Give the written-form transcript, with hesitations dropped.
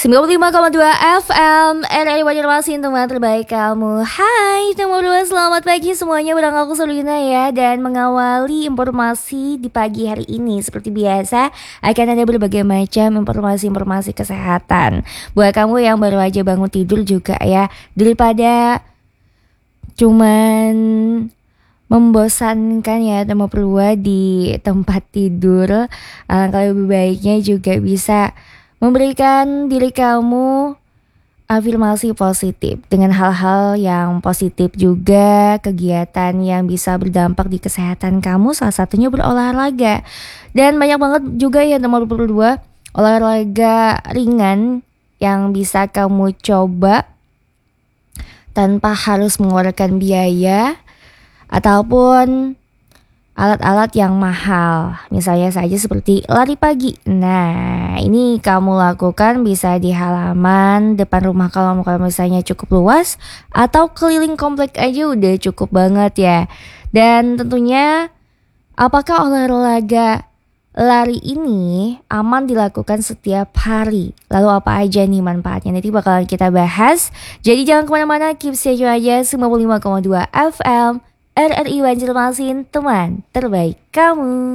95,2 FM RRI Banjarmasin, teman terbaik kamu. Hai teman berdua, selamat pagi semuanya. Barang aku Selina ya. Dan mengawali informasi di pagi hari ini, seperti biasa akan ada berbagai macam informasi-informasi kesehatan buat kamu yang baru aja bangun tidur juga ya. Daripada cuman membosankan ya teman berdua di tempat tidur, alangkah lebih baiknya juga bisa memberikan diri kamu afirmasi positif dengan hal-hal yang positif juga, kegiatan yang bisa berdampak di kesehatan kamu, salah satunya berolahraga. Dan banyak banget juga ya teman berdua olahraga ringan yang bisa kamu coba tanpa harus mengeluarkan biaya ataupun alat-alat yang mahal, misalnya saja seperti lari pagi. Nah, ini kamu lakukan bisa di halaman depan rumah kalau misalnya cukup luas, atau keliling komplek aja udah cukup banget ya. Dan tentunya apakah olahraga lari ini aman dilakukan setiap hari? Lalu apa aja nih manfaatnya? Nanti bakalan kita bahas. Jadi jangan kemana-mana, keep stay tune aja 95,2 FM RRI Banjarmasin, teman terbaik kamu.